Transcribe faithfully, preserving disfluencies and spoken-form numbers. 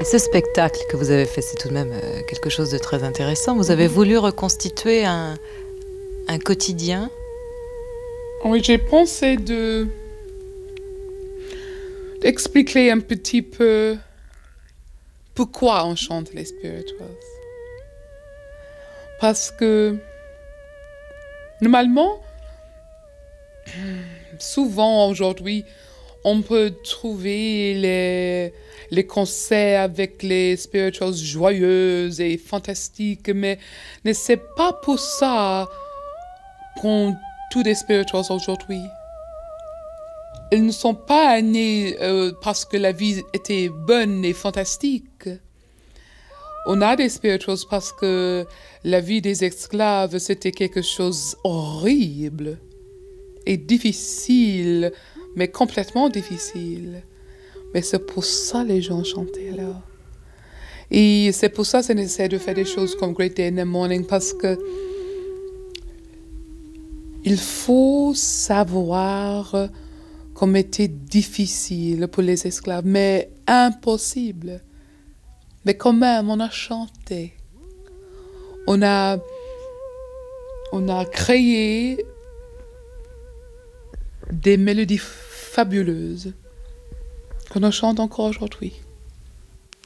Et ce spectacle que vous avez fait, c'est tout de même euh, quelque chose de très intéressant. Vous avez voulu reconstituer un, un quotidien. Oui, j'ai pensé de d'expliquer un petit peu pourquoi on chante les spirituals. Parce que normalement, souvent aujourd'hui, on peut trouver les, les concerts avec les spirituals joyeuses et fantastiques, mais, mais c'est pas pour ça qu'on tous les spirituals aujourd'hui. Ils ne sont pas nés euh, parce que la vie était bonne et fantastique. On a des spirituals parce que la vie des esclaves, c'était quelque chose horrible et difficile, mais complètement difficile. Mais c'est pour ça que les gens chantaient là. Et c'est pour ça qu'on essaie de faire des choses comme Great Day in the Morning, parce que il faut savoir comme était difficile pour les esclaves, mais impossible. Mais quand même, on a chanté. On a, on a créé des mélodies fabuleuses qu'on chante encore aujourd'hui.